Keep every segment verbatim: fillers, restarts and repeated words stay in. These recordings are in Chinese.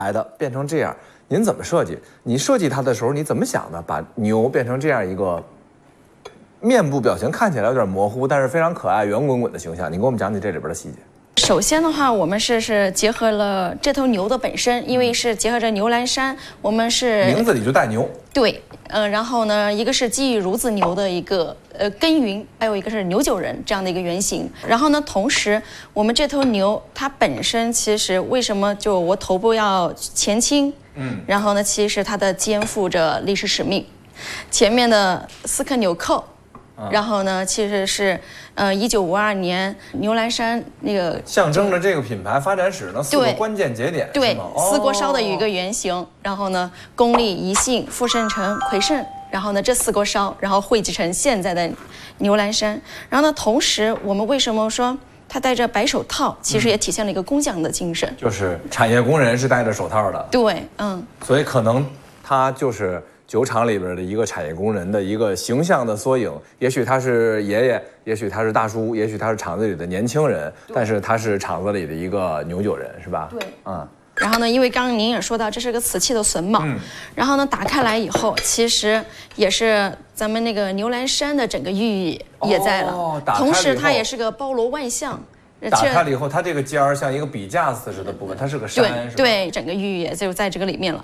来的变成这样，您怎么设计？你设计它的时候你怎么想的？把牛变成这样一个面部表情看起来有点模糊，但是非常可爱、圆滚滚的形象，你给我们讲讲这里边的细节。 首先的话，我们是是结合了这头牛的本身，因为是结合着牛栏山，我们是名字里就带牛。 对，呃，然后呢，一个是基于孺子牛的一个呃耕耘，还有一个是牛九人这样的一个原型。然后呢，同时我们这头牛它本身其实为什么就我头部要前倾？嗯，然后呢，其实它的肩负着历史使命，前面的四颗纽扣。然后呢，其实是，呃，一九五二年牛栏山那个象征着这个品牌发展史呢四个关键节点， 对，四锅烧的有一个原型。哦、然后呢，公力、宜兴、富盛城、魁盛，然后呢这四锅烧，然后汇集成现在的牛栏山。然后呢，同时我们为什么说他戴着白手套，其实也体现了一个工匠的精神， 嗯、就是产业工人是戴着手套的。 对，嗯， 所以可能他就是。酒厂里边的一个产业工人的一个形象的缩影，也许他是爷爷，也许他是大叔，也许他是厂子里的年轻人，但是他是厂子里的一个牛酒人，是吧？ 对， 嗯。 然后呢，因为刚刚您也说到，这是个瓷器的榫卯，嗯、然后呢，打开来以后，其实也是咱们那个牛栏山的整个寓意也在了，哦、同时它也是个包罗万象。 打开了以后，它这个尖儿像一个笔架似的部分，它是个山， 对对，整个寓意也就在这个里面了。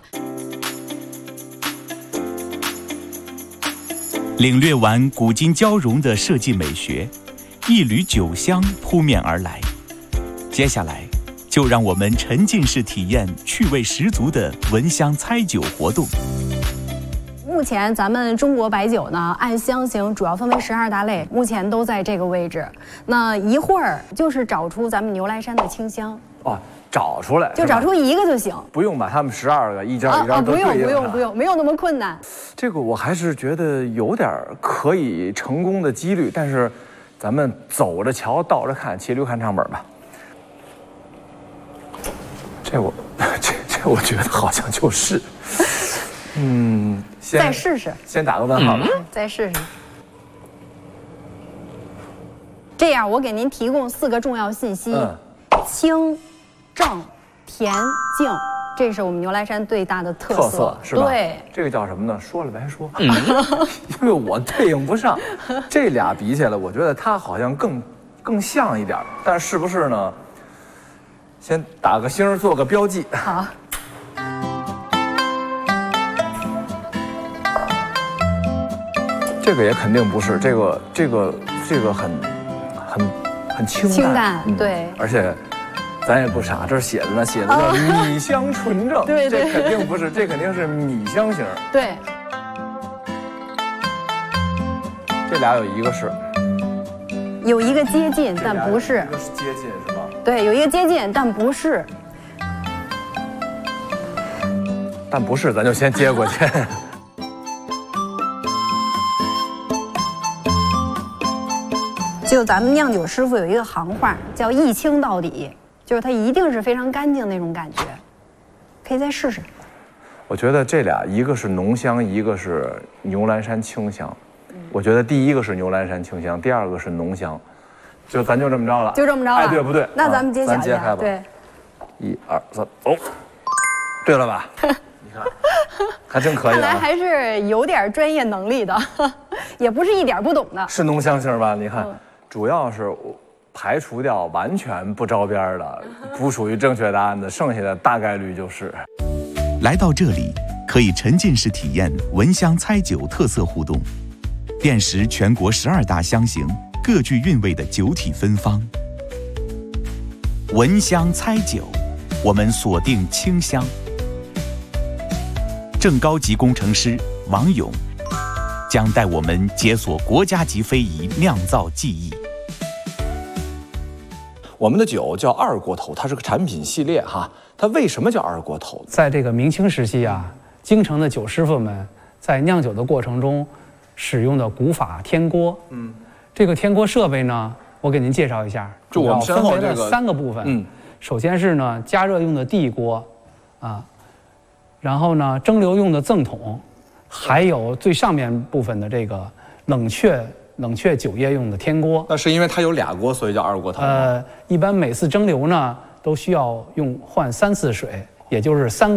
领略完古今交融的设计美学，一缕酒香扑面而来。接下来，就让我们沉浸式体验趣味十足的闻香猜酒活动。 目前咱们中国白酒呢，按香型主要分为十二大类，目前都在这个位置。那一会儿就是找出咱们牛栏山的清香。 哦。找出来， 就找出一个就行， 不用把他们十二个一张一张都对应上。不用不用不用，没有那么困难。 这个我还是觉得有点可以成功的几率，但是咱们走着瞧，倒着看，骑驴看唱本吧。这我这这我觉得好像就是，嗯，先再试试， 先打个问号吧， 嗯、再试试。这样，我给您提供四个重要信息：嗯、清。正、甜、净，这是我们牛栏山最大的特色， 特色是吧？ 对， 这个叫什么呢？说了白说，嗯、因为我对应不上，这俩比起来，我觉得它好像更更像一点，但是不是呢？先打个星，做个标记。 好。 这个也肯定不是，这个这个这个很很很清淡， 清淡，嗯、对， 而且。咱也不傻，这儿写着呢，写着叫米香纯正， 对对， 这肯定不是，这肯定是米香型。 对， 这俩有一个是， 有一个接近，但不是。 一个是接近是吧？ 对，有一个接近，但不是。 但不是，咱就先接过去。 就咱们酿酒师傅有一个行话，叫一清到底。就是它一定是非常干净那种感觉，可以再试试。 我觉得这俩一个是浓香，一个是牛栏山清香。嗯、我觉得第一个是牛栏山清香，第二个是浓香，就咱就这么着了。 就这么着了。 哎，对不对？ 那咱们揭晓一下。 咱揭开吧。 对， 一二三，走。对了吧？你看，还真可以、啊。 看来还是有点专业能力的，也不是一点不懂的。 是浓香型吧？你看，嗯、主要是我。排除掉完全不着边的、不属于正确答案的，剩下的大概率就是。 来到这里，可以沉浸式体验闻香猜酒特色互动，辨识全国十二大香型各具韵味的酒体芬芳。闻香猜酒，我们锁定清香。正高级工程师王勇将带我们解锁国家级非遗酿造技艺。 我们的酒叫二锅头，它是个产品系列哈。它为什么叫二锅头？ 在这个明清时期啊，京城的酒师傅们在酿酒的过程中使用的古法天锅。嗯，这个天锅设备呢，我给您介绍一下， 就我们身后这个分为了三个部分。嗯，首先是呢加热用的地锅，啊，然后呢蒸馏用的赠桶，还有最上面部分的这个冷却。冷却酒液用的天锅， 那是因为它有俩锅，所以叫二锅头。 呃，一般每次蒸馏呢，都需要用换三次水， 也就是三。